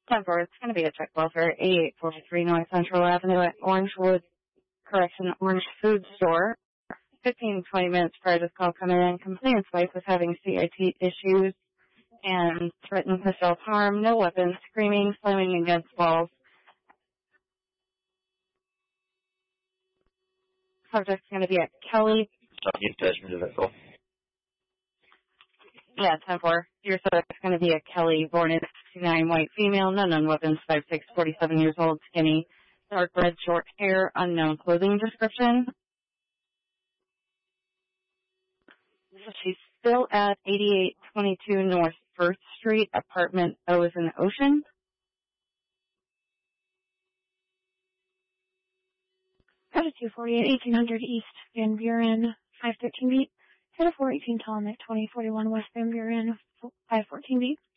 10-4, it's going to be a check welfare, 8843 North Central Avenue at Orange Food Store. 15-20 minutes prior to this call coming in, complainant's wife was having CIT issues and threatened to self-harm, no weapons, screaming, slamming against walls. Subject's going to be at Kelly. Yeah, 10-4. Your subject's going to be at Kelly, born in 69, white female, no known weapons, 5'6", 47 years old, skinny, dark red, short hair, unknown clothing description. So she's still at 8822 North 1st Street, apartment O as in Ocean. Code 248, 1800 East Van Buren, 513 beat. Code 418 Tallneck, 2041 West Van Buren, 514 beat.